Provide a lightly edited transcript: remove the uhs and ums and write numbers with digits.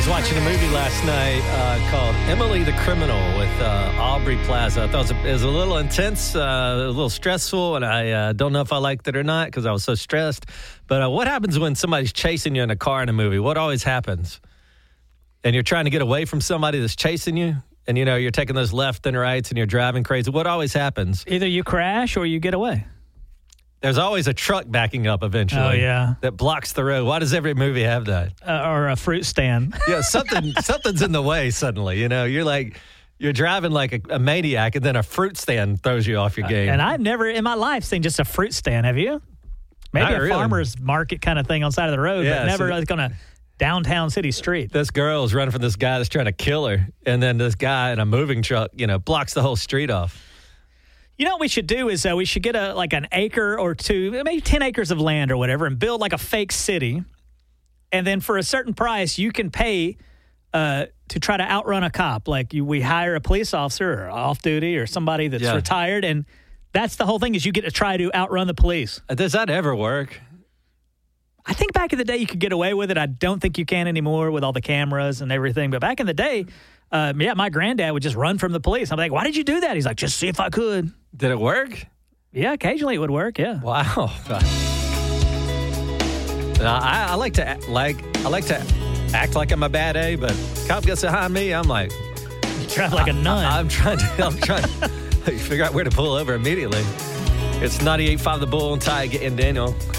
was watching a movie last night called Emily the Criminal with Aubrey Plaza. I thought it was a little intense, a little stressful, and I don't know if I liked it or not because I was so stressed. But what happens when somebody's chasing you in a car in a movie? What always happens? And you're trying to get away from somebody that's chasing you, and, you're taking those left and rights, and you're driving crazy. What always happens? Either you crash or you get away. There's always a truck backing up eventually. Oh, yeah. That blocks the road. Why does every movie have that? Or a fruit stand. Yeah, something's in the way suddenly. You're driving like a maniac, and then a fruit stand throws you off your game. And I've never in my life seen just a fruit stand. Have you? Maybe Not a really. farmer's market kind of thing on the side of the road, Yeah, but never so like on a downtown city street. This girl is running from this guy that's trying to kill her, and then this guy in a moving truck, blocks the whole street off. You know what we should do is we should get an acre or two, maybe 10 acres of land or whatever, and build like a fake city. And then for a certain price, you can pay to try to outrun a cop. Like we hire a police officer or off duty or somebody that's retired, and that's the whole thing is you get to try to outrun the police. Does that ever work? I think back in the day you could get away with it. I don't think you can anymore with all the cameras and everything. But back in the day, my granddad would just run from the police. I'm like, why did you do that? He's like, just see if I could. Did it work? Yeah, occasionally it would work. Yeah. Wow. I like to act like I'm a bad A, but cop gets behind me, I'm like, You drive like a nun. I'm trying to figure out where to pull over immediately. It's 98.5 The Bull and Ty getting Daniel.